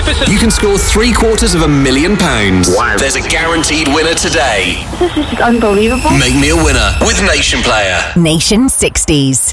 magnificent. You can score £750,000. Wow. There's a guaranteed winner today. This is unbelievable. Make me a winner with Nation Player. Nation 60s.